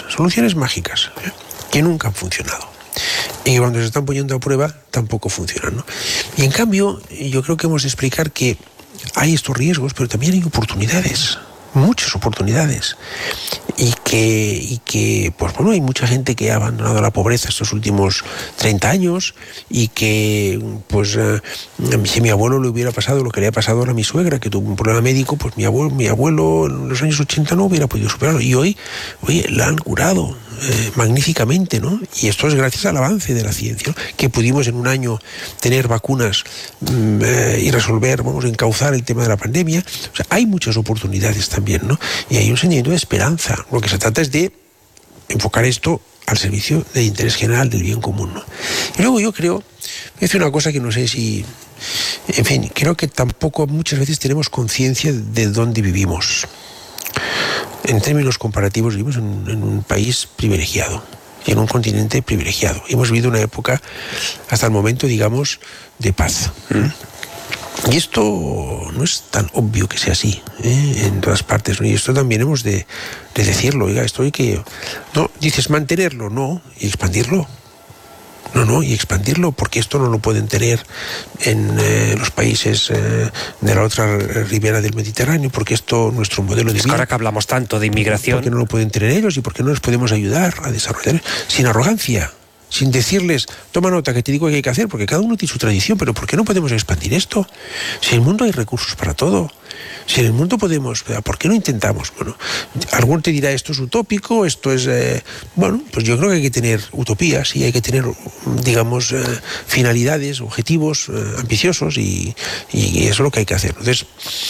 que nunca han funcionado. Y cuando se están poniendo a prueba, tampoco funcionan, ¿no? Y en cambio, yo creo que hemos de explicar que hay estos riesgos, pero también hay oportunidades, muchas oportunidades, y que pues bueno, hay mucha gente que ha abandonado la pobreza estos últimos 30 años, y que pues si a mi abuelo le hubiera pasado lo que le ha pasado ahora a mi suegra, que tuvo un problema médico, pues mi abuelo en los años 80 no hubiera podido superarlo, y hoy la han curado magníficamente, ¿no? Y esto es gracias al avance de la ciencia, ¿no? Que pudimos en un año tener vacunas y resolver, encauzar el tema de la pandemia. O sea, hay muchas oportunidades también, ¿no? Y hay un sentimiento de esperanza. Lo que se trata es de enfocar esto al servicio del interés general, del bien común, ¿no? Y luego yo creo, voy a decir una cosa que no sé si... En fin, creo que tampoco muchas veces tenemos conciencia de dónde vivimos. En términos comparativos, vivimos en un país privilegiado y en un continente privilegiado. Hemos vivido una época, hasta el momento, digamos, de paz. Y esto no es tan obvio que sea así, en todas partes, ¿no? Y esto también hemos de decirlo. Oiga, esto hay que... No, dices mantenerlo, no, y expandirlo. No, y expandirlo, porque esto no lo pueden tener en los países de la otra ribera del Mediterráneo, porque esto, nuestro modelo de vida... Ahora que hablamos tanto de inmigración... Porque no lo pueden tener ellos, y porque no les podemos ayudar a desarrollar sin arrogancia, sin decirles, toma nota que te digo que hay que hacer, porque cada uno tiene su tradición, pero ¿por qué no podemos expandir esto? Si en el mundo hay recursos para todo. Si en el mundo podemos, ¿por qué no intentamos? Bueno, alguno te dirá, esto es utópico, esto es... bueno, pues yo creo que hay que tener utopías y hay que tener, digamos, finalidades, objetivos ambiciosos y eso es lo que hay que hacer. Entonces,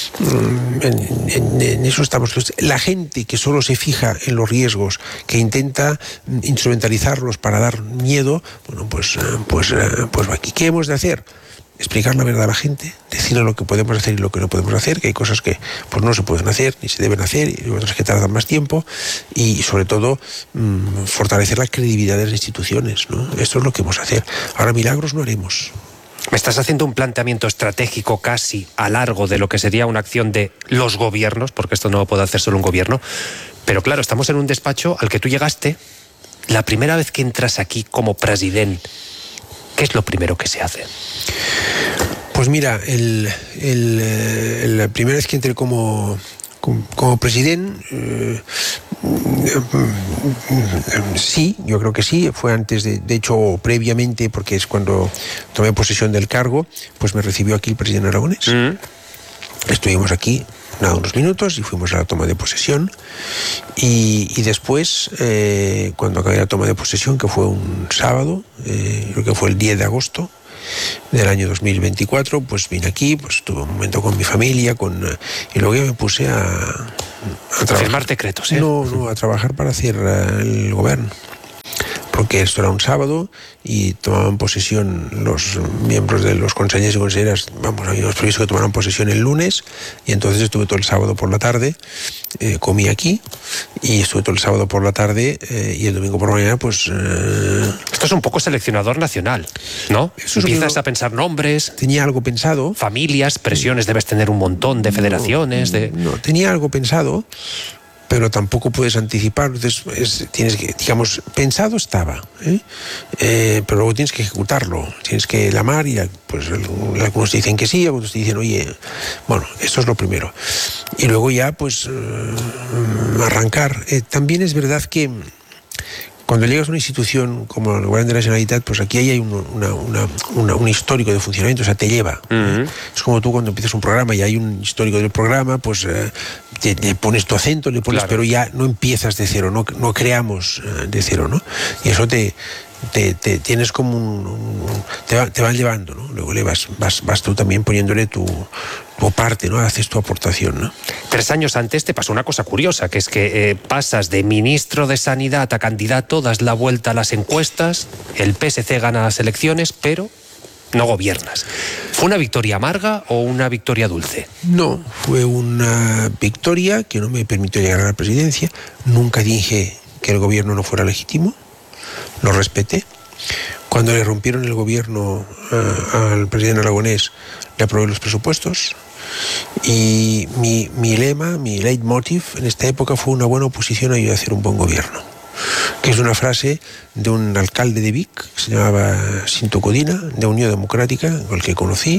en eso estamos. La gente que solo se fija en los riesgos, que intenta instrumentalizarlos para dar miedo, bueno, pues aquí, ¿qué hemos de hacer? Explicar la verdad a la gente, decirle lo que podemos hacer y lo que no podemos hacer, que hay cosas que pues no se pueden hacer ni se deben hacer y otras que tardan más tiempo, y sobre todo fortalecer la credibilidad de las instituciones, ¿no? Esto es lo que hemos de hacer. Ahora milagros no haremos. Me estás haciendo un planteamiento estratégico casi a largo de lo que sería una acción de los gobiernos, porque esto no lo puede hacer solo un gobierno, pero claro, estamos en un despacho al que tú llegaste. La primera vez que entras aquí como presidente, ¿qué es lo primero que se hace? Pues mira, la primera vez que entré como presidente, sí, yo creo que sí, fue antes de hecho previamente, porque es cuando tomé posesión del cargo, pues me recibió aquí el presidente Aragonés. Estuvimos aquí unos minutos y fuimos a la toma de posesión y después, cuando acabé la toma de posesión, que fue un sábado, creo que fue el 10 de agosto del año 2024, pues vine aquí, pues tuve un momento con mi familia, y luego ya me puse a trabajar. Firmar decretos, ¿eh? No, a trabajar para hacer el gobierno. Porque esto era un sábado y tomaban posesión los miembros de los consejeros y consejeras, habíamos previsto que tomaran posesión el lunes, y entonces estuve todo el sábado por la tarde, comí aquí, y estuve todo el sábado por la tarde, y el domingo por la mañana, pues... Esto es un poco seleccionador nacional, ¿no? Empiezas a pensar nombres... Tenía algo pensado. Familias, presiones, debes tener un montón de federaciones, No, tenía algo pensado, pero tampoco puedes anticipar. Entonces tienes que, digamos, pensado estaba, pero luego tienes que ejecutarlo, tienes que lamar, y pues algunos te dicen que sí, algunos te dicen, oye, bueno, esto es lo primero. Y luego ya, pues, arrancar. También es verdad que cuando llegas a una institución como el Gobierno de la Generalitat, pues aquí hay un histórico de funcionamiento, o sea, te lleva. Es como tú cuando empiezas un programa y hay un histórico del programa, pues le pones tu acento, le pones, claro, pero ya no empiezas de cero, no creamos de cero, ¿no? Y eso te tienes como te van llevando, ¿no? Luego vas tú también poniéndole tu parte, ¿no? Haces tu aportación, ¿no? 3 años antes te pasó una cosa curiosa, que es que pasas de ministro de Sanidad a candidato, das la vuelta a las encuestas, el PSC gana las elecciones, pero no gobiernas. ¿Fue una victoria amarga o una victoria dulce? No, fue una victoria que no me permitió llegar a la presidencia. Nunca dije que el gobierno no fuera legítimo, lo respeté. Cuando le rompieron el gobierno al presidente Aragonés, le aprobé los presupuestos, y mi lema, mi leitmotiv en esta época fue: una buena oposición ayuda a hacer un buen gobierno, que es una frase de un alcalde de Vic que se llamaba Cinto Codina, de Unión Democrática, con el que conocí,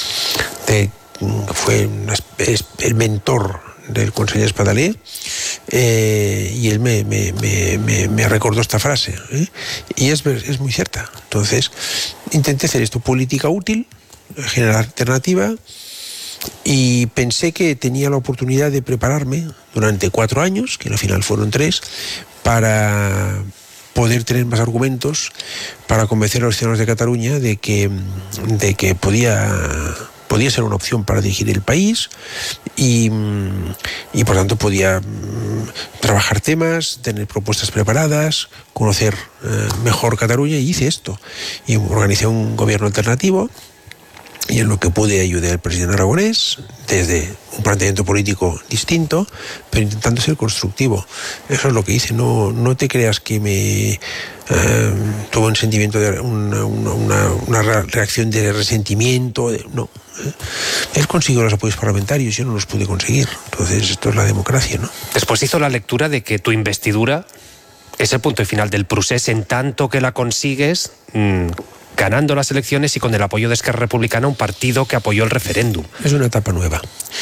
fue el mentor del conseller Espadaler, y él me recordó esta frase, y es muy cierta. Entonces intenté hacer esto, política útil, generar alternativa, y pensé que tenía la oportunidad de prepararme durante 4 años, que al final fueron 3, para poder tener más argumentos para convencer a los ciudadanos de Cataluña de que podía ser una opción para dirigir el país, y por tanto podía trabajar temas, tener propuestas preparadas, conocer mejor Cataluña, y hice esto. Y organicé un gobierno alternativo, y en lo que pude ayudé al presidente Aragonés desde un planteamiento político distinto, pero intentando ser constructivo. Eso es lo que hice. No te creas que me tuvo un sentimiento de una reacción de resentimiento. No. Él consiguió los apoyos parlamentarios, yo no los pude conseguir. Entonces esto es la democracia, ¿no? Después hizo la lectura de que tu investidura es el punto final del procés, en tanto que la consigues ganando las elecciones y con el apoyo de Esquerra Republicana, un partido que apoyó el referéndum. Es una etapa nueva.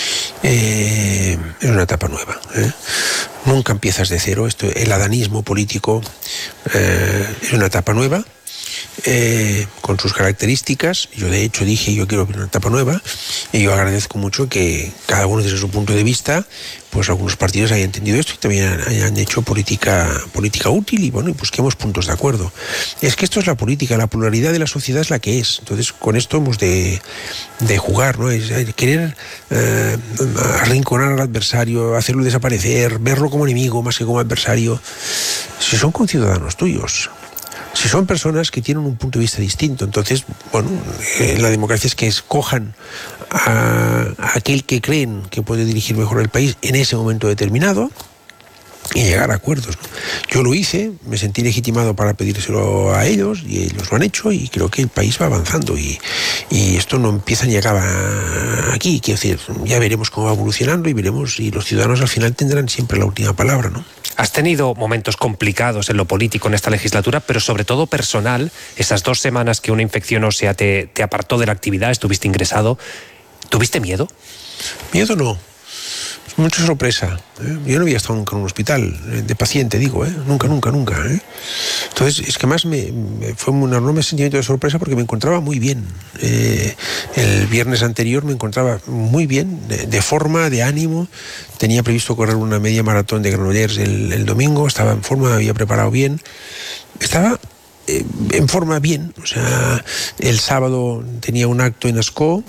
Nunca empiezas de cero. El adanismo político es una etapa nueva, con sus características. Yo de hecho dije, yo quiero una etapa nueva, y yo agradezco mucho que cada uno desde su punto de vista, pues algunos partidos hayan entendido esto y también hayan hecho política útil, y bueno, y busquemos puntos de acuerdo. Es que esto es la política, la pluralidad de la sociedad es la que es. Entonces con esto hemos de jugar, ¿no? Es querer arrinconar al adversario, hacerlo desaparecer, verlo como enemigo más que como adversario. Si son conciudadanos tuyos, si son personas que tienen un punto de vista distinto, entonces, bueno, la democracia es que escojan a aquel que creen que puede dirigir mejor el país en ese momento determinado y llegar a acuerdos, ¿no? Yo lo hice, me sentí legitimado para pedírselo a ellos y ellos lo han hecho, y creo que el país va avanzando y esto no empieza ni acaba aquí. Quiero decir, ya veremos cómo va evolucionando y veremos, y los ciudadanos al final tendrán siempre la última palabra, ¿no? Has tenido momentos complicados en lo político en esta legislatura, pero sobre todo personal. Esas 2 semanas que una infección ósea te apartó de la actividad, estuviste ingresado. ¿Tuviste miedo? Miedo no. Mucha sorpresa. Yo no había estado nunca en un hospital de paciente, digo, nunca. Entonces, es que más fue un enorme sentimiento de sorpresa porque me encontraba muy bien. El viernes anterior me encontraba muy bien, de forma, de ánimo. Tenía previsto correr una media maratón de Granollers el domingo, estaba en forma, me había preparado bien. Estaba en forma bien. O sea, el sábado tenía un acto en Ascó.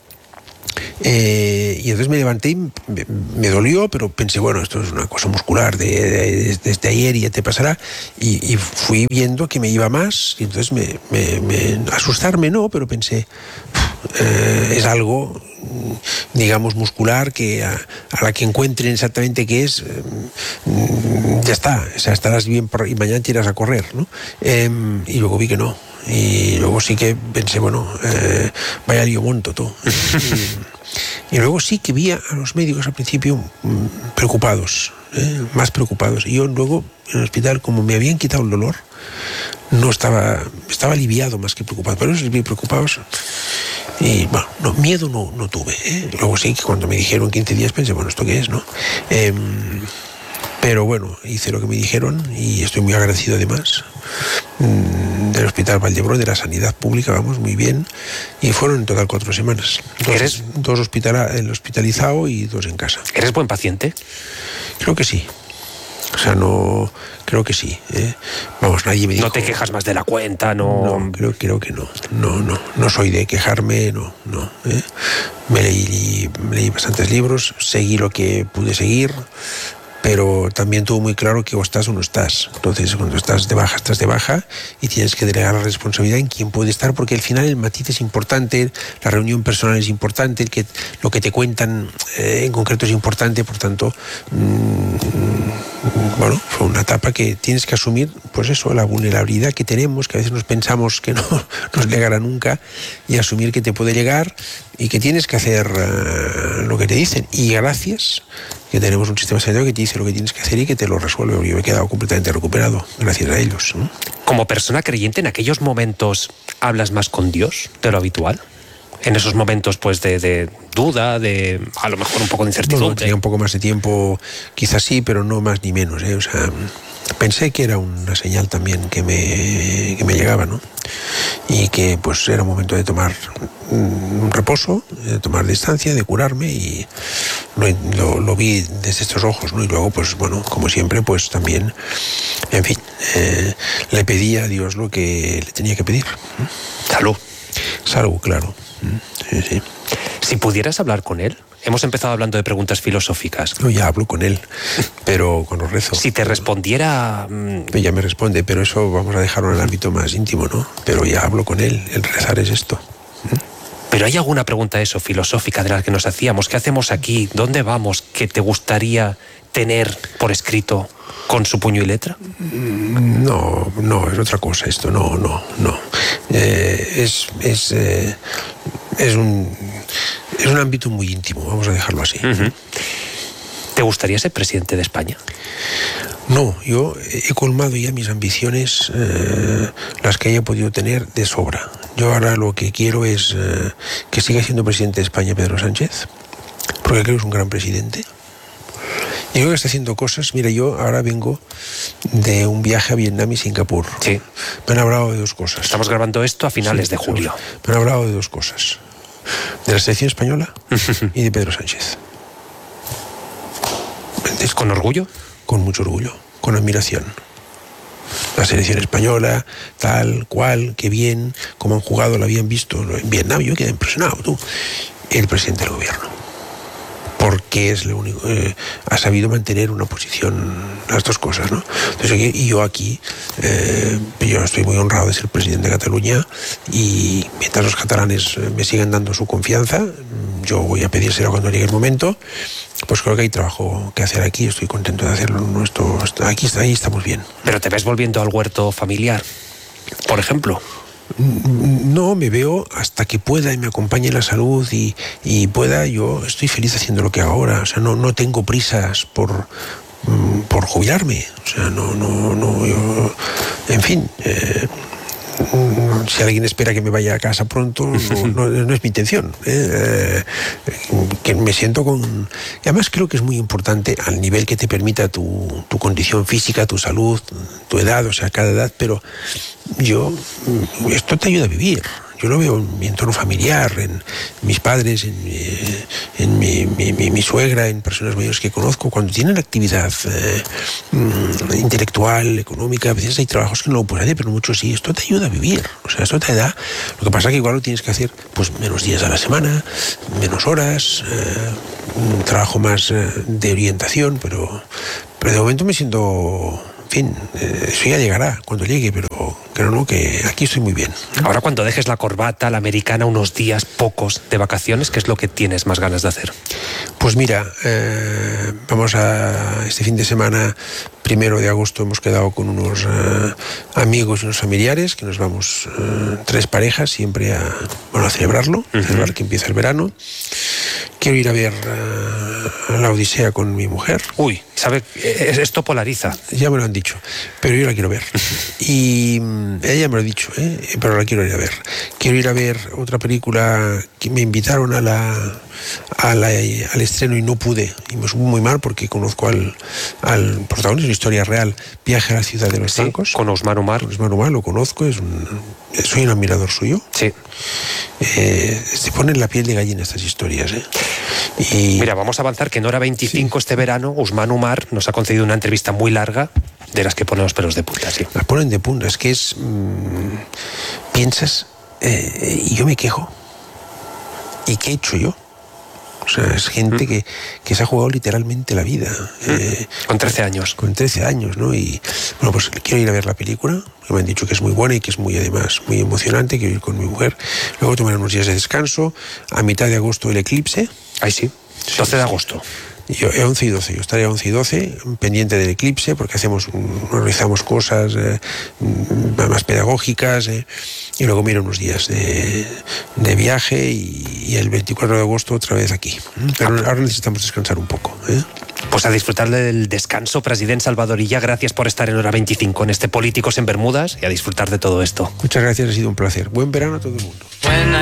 Y entonces me levanté y me dolió, pero pensé, bueno, esto es una cosa muscular desde ayer y ya te pasará, y fui viendo que me iba más, y entonces asustarme no, pero pensé, es algo, digamos, muscular, que a la que encuentren exactamente qué es, ya está, o sea, estarás bien y mañana te irás a correr, ¿no? Y luego vi que no. Y luego sí que pensé, bueno, vaya lío monto todo. Y luego sí que vi a los médicos al principio preocupados, más preocupados. Y yo luego en el hospital, como me habían quitado el dolor, no estaba aliviado más que preocupado. Pero ellos vi preocupados. Y bueno, no, miedo no tuve. Luego sí que cuando me dijeron 15 días pensé, bueno, ¿esto qué es, no? Pero bueno, hice lo que me dijeron y estoy muy agradecido además del Hospital Valdebrón, de la sanidad pública, vamos, muy bien. Y fueron en total 4 semanas. Dos hospitalizado y 2 en casa. ¿Eres buen paciente? Creo que sí. O sea, no... Creo que sí. Vamos, nadie me dijo... ¿No te quejas más de la cuenta? No, creo que no. No soy de quejarme, no. Me leí bastantes libros, seguí lo que pude seguir, pero también tuvo muy claro que o estás o no estás. Entonces, cuando estás de baja y tienes que delegar la responsabilidad en quién puede estar, porque al final el matiz es importante, la reunión personal es importante, lo que te cuentan en concreto es importante, por tanto, bueno, fue una etapa que tienes que asumir, pues eso, la vulnerabilidad que tenemos, que a veces nos pensamos que no nos llegará nunca, y asumir que te puede llegar y que tienes que hacer lo que te dicen. Y gracias que tenemos un sistema sanitario que te dice lo que tienes que hacer y que te lo resuelve. Yo me he quedado completamente recuperado gracias a ellos, ¿no? Como persona creyente, ¿en aquellos momentos hablas más con Dios de lo habitual? En esos momentos pues de duda, de a lo mejor un poco de incertidumbre. Bueno, tenía un poco más de tiempo, quizás sí, pero no más ni menos, O sea, pensé que era una señal también que me llegaba, ¿no? Y que pues era un momento de tomar un reposo, de tomar distancia, de curarme, y lo vi desde estos ojos, ¿no? Y luego, pues bueno, como siempre, pues también, en fin, le pedí a Dios lo que le tenía que pedir. Salud, claro. Sí. Si pudieras hablar con él, hemos empezado hablando de preguntas filosóficas. No, ya hablo con él, pero cuando rezo. Si te respondiera... Ya me responde, pero eso vamos a dejarlo en el ámbito más íntimo, ¿no? Pero ya hablo con él, el rezar es esto. ¿Pero hay alguna pregunta filosófica de la que nos hacíamos? ¿Qué hacemos aquí? ¿Dónde vamos? ¿Que te gustaría tener por escrito con su puño y letra? No, es otra cosa esto, no. Es un ámbito muy íntimo, vamos a dejarlo así. Uh-huh. ¿Te gustaría ser presidente de España? No, yo he colmado ya mis ambiciones, las que haya podido tener, de sobra. Yo ahora lo que quiero es que siga siendo presidente de España Pedro Sánchez, porque creo que es un gran presidente, Yo creo que está haciendo cosas. Mira, yo ahora vengo de un viaje a Vietnam y Singapur. Sí. Me han hablado de dos cosas. Estamos grabando esto a finales de julio. Me han hablado de dos cosas. De la selección española y de Pedro Sánchez. ¿Con orgullo? Con mucho orgullo, con admiración. La selección española, tal cual, qué bien, cómo han jugado, lo habían visto en Vietnam. Yo quedé impresionado, tú. El presidente del gobierno. Porque es lo único, ha sabido mantener una posición, las dos cosas, ¿no? Entonces, y yo aquí, yo estoy muy honrado de ser presidente de Cataluña, y mientras los catalanes me sigan dando su confianza, yo voy a pedírselo cuando llegue el momento. Pues creo que hay trabajo que hacer aquí, estoy contento de hacerlo. Ahí estamos bien. ¿Pero te ves volviendo al huerto familiar, por ejemplo? No, me veo hasta que pueda y me acompañe la salud y pueda. Yo estoy feliz haciendo lo que hago ahora. O sea, no tengo prisas por jubilarme. O sea, yo, en fin, si alguien espera que me vaya a casa pronto, no es mi intención. Que me siento con... Y además creo que es muy importante al nivel que te permita tu condición física, tu salud, tu edad, o sea, cada edad, pero esto te ayuda a vivir. Yo lo veo en mi entorno familiar, en mis padres, en mi suegra, en personas mayores que conozco. Cuando tienen actividad intelectual, económica, a veces hay trabajos que no lo puedes hacer, pero muchos sí. Esto te ayuda a vivir. O sea, esto te da... Lo que pasa es que igual lo tienes que hacer pues menos días a la semana, menos horas, un trabajo más de orientación, pero de momento me siento... En fin, eso ya llegará cuando llegue, pero que aquí estoy muy bien. Ahora, cuando dejes la corbata, la americana, unos días pocos de vacaciones, ¿qué es lo que tienes más ganas de hacer? Pues mira, vamos a este fin de semana, 1 de agosto, hemos quedado con unos amigos y unos familiares, que nos vamos 3 parejas siempre a celebrarlo, celebrar que empieza el verano. Quiero ir a ver la Odisea con mi mujer. Uy, ¿sabe? Esto polariza. Ya me lo han dicho, pero yo la quiero ver. Y ella me lo ha dicho, pero la quiero ir a ver. Quiero ir a ver otra película que me invitaron al estreno y no pude. Y me supo muy mal porque conozco al protagonista, una historia real, Viaje a la ciudad de los zancos. Con Ousmane Umar. Ousmane Umar, lo conozco, soy un admirador suyo. Sí. Se ponen la piel de gallina estas historias, Y... Mira, vamos a avanzar que en Hora 25 este verano Ousmane Umar nos ha concedido una entrevista muy larga de las que ponen los pelos de punta, sí. Las ponen de punta, es que es... piensas, y yo me quejo. ¿Y qué he hecho yo? O sea, es gente que se ha jugado literalmente la vida. Con 13 años. Con 13 años, ¿no? Y bueno, pues quiero ir a ver la película, que me han dicho que es muy buena y que es además muy emocionante. Quiero ir con mi mujer. Luego tomar unos días de descanso. A mitad de agosto el eclipse. Ahí sí, 12 de agosto. Yo 11 y 12, yo estaré 11 y 12 pendiente del eclipse porque organizamos cosas más pedagógicas y luego miro unos días de viaje y el 24 de agosto otra vez aquí. Pero ahora necesitamos descansar un poco. Pues a disfrutar del descanso, presidente Salvador Illa. Gracias por estar en Hora 25 en este Políticos en Bermudas y a disfrutar de todo esto. Muchas gracias, ha sido un placer. Buen verano a todo el mundo.